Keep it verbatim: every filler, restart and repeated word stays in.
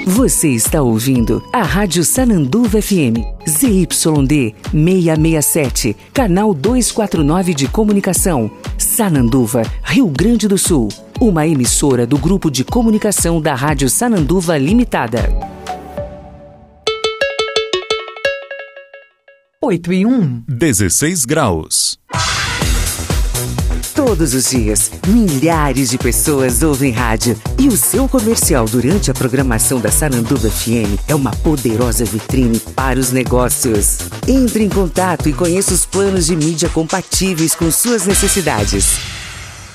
Você está ouvindo a Rádio Sananduva F M, Z Y D seiscentos e sessenta e sete, canal duzentos e quarenta e nove de comunicação, Sananduva, Rio Grande do Sul. Uma emissora do Grupo de Comunicação da Rádio Sananduva Limitada. oito e um. dezesseis graus. Todos os dias, milhares de pessoas ouvem rádio. E o seu comercial durante a programação da Sananduva F M é uma poderosa vitrine para os negócios. Entre em contato e conheça os planos de mídia compatíveis com suas necessidades.